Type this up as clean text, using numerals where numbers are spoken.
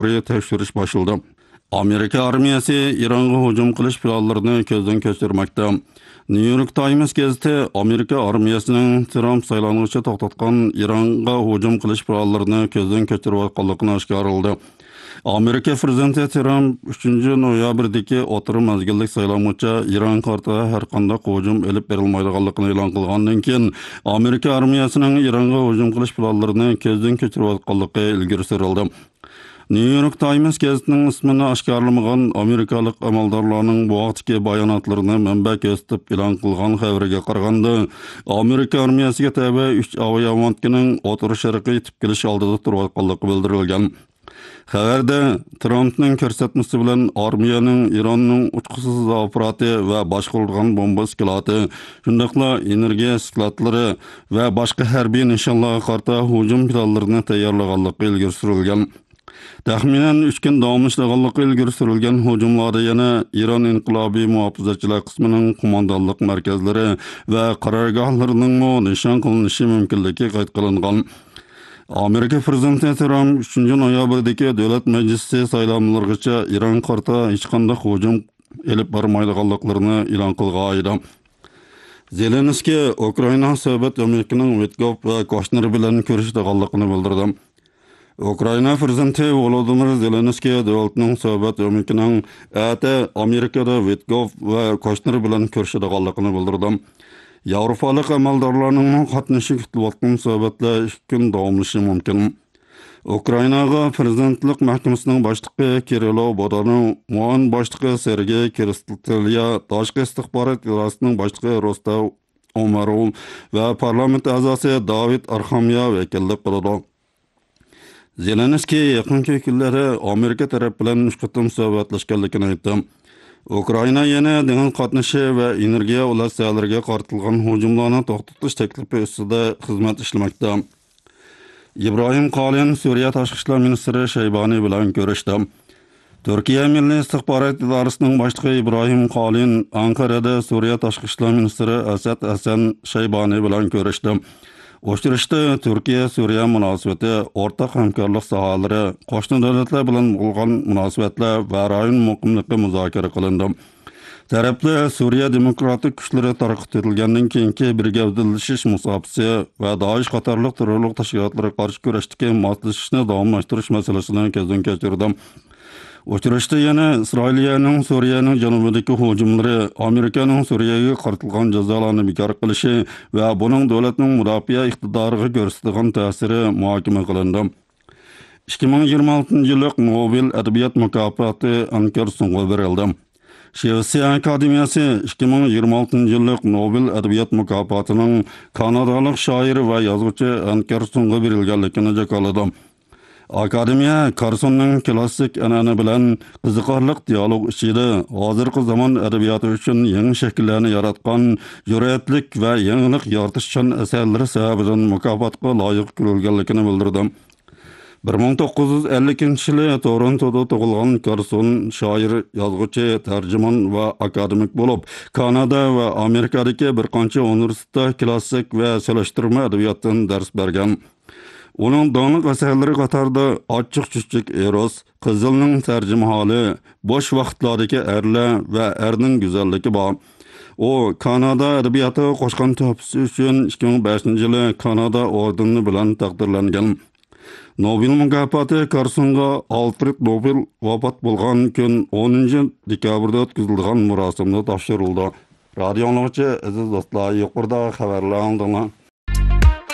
tekshirish başladı. Amerika armiyasi İran'a hücum qilish planlarini ko'zdan kechirmoqda. New York Times gazeti Amerika armiyasining Trump saylanuvchi to'xtatgan İran'a hücum qilish planlarini ko'zdan kechirayotganligini oshkorladi. Amerika prezidenti Trump 3 noyabrdagi o'tir mazgillik saylanuvchi İran qarta har qanday hücum elib berilmaydiganligini e'lon qilgandan keyin Amerika armiyasining İran'a hücum qilish planlarini ko'zdan kechirayotganligi ilgari surildi. New York Times gazetining ismini oshkorlamagan amerikalik amaldorlarning bu vaqtdagi bayonotlarini manba ko'rsatib e'lon qilgan xabarga qaraganda, Amerika armiyasiga tabi 3 aviamontkining o'tir sharqiy yetib kelish oldida turayotganligi bildirilgan. Xabarda Trumpning ko'rsatmasi bilan armiyaning Ironning uchqusiz aparati va boshqarilgan bomba skilati, shundaqla energiya skilatlari va boshqa harbiy nishonlarga qarata hujum planlarini tayyorlaganligi ilgari surilgan. Taxminan 3 kun davomlashganligi ilgari surilgan hujumlarda yana İran inqilobiy muhofazachilar qismining qo'mondonlik markazlari va qarorgohlarining nishon qilinishi mumkinligi qayd qilingan. Amerika prezidenti Trump 3 noyabrdagi davlat majlisi saylovlarigacha İran qarta hech qanday hujum elib bormaydiganliklarini e'lon qilgan edi. Zelenskiy Ukraina sovet Amerikaning Witkov va qo'shnilari bilan ko'rishdiganligini bildirdi. Ukraina prezidenti Volodymyr Zelenskiy davlatning sovet Amerikaning Amerikada Witkov va qo'shnilari bilan ko'rishdiganligini bildirdi. Yevropalik amaldorlarning qatnashishi kutilayotgan sovetlar 2 kun davomlashi mumkin. Ukrainaga prezidentlik mahkamasining boshlig'i Kirilo Bodanov, muavin boshlig'i Sergey Kirstylya, tashqi istixborot idorasining boshlig'i Rostov Omarov va parlament a'zosi David Arxamya vakillik qiladi. Zelenskiy yaqinki kunlarda Amerika taraf bilan mushqatim suhbatlashganligini aytdi. Ukraina yana dengiz qatnashi va energiya ulaslariga qartilgan hujumlarni to'xtatish taklifi ustida xizmat ishlamoqda. İbrahim Qalin Suriya tashqi ishlar ministri Shaybani bilan ko'rishdi. Turkiya Milliy istixborot idorasining boshlig'i İbrahim Qalin Ankarada Suriya tashqi ishlar ministri Asad Hasan Shaybani bilan ko'rishdi. O'shtirishda Turkiya-Suriya munosabati, o'rtaq hamkorlik sohalari, qo'shni davlatlar bilan bo'lgan munosabatlar va rayon muqimligi muzokara qilindi. Taraflar Suriya demokratik kuchlari tarqatib etilgandan keyingi bir gavdalashish musobaqasi va Daesh qatorliq terrorlik tashkilotlariga qarshi kurashdagi moslashishni davomlashtirish masalasini ko'zdan kechirdi. Uchrashda yana Isroiliyaning Suriyaning janubidagi hujumlari, Amerikaning Suriyaga qartilgan jazolarni bekor qilishi va buning davlatning mudofaa iqtidoriga ko'rsatgan ta'siri muhokama qilindi. 2026-yillik Nobel adabiyot mukofoti Ankarsonga berildi. Shvetsiya akademiyasi 2026-yillik Nobel adabiyot mukofotining kanadalik shoir va yozuvchi Ankarsonga berilganligini jakoladi. Akademiya Karsonning klassik an'ana bilan qiziqarli dialog ichida hozirgi zamon adabiyoti uchun yangi shakllarni yaratgan jur'atlik va yangilik yaratishchan asarlari sababidan mukofotga loyiq ko'rilganligini bildirdi. 1952-yili Torontoda tug'ilgan Karson shoir, yozuvchi, tarjimon va akademik bo'lib, Kanada va Amerikadagi bir qancha universitetda klassik va solishtirma adabiyotdan dars bergan. Onun dağınık əsərləri qatarda Açıq-Çüçük Eros, Qızılның tərcümahali, Boş vaxtlardakı ərlər və ərinin güzəlliki var. O, Kanada ədəbiyyatı qoşqan töhfəsi üçün 2005-yili Kanada ordeni bilan təqdirləngan. Nobel mukofoti Karsonga Alfred Nobel vafot bo'lgan kun 10 dekabrda o'tkazilgan marosimda topshirildi. Radio anglag'uchi aziz do'stlar, yuqorida xabarlar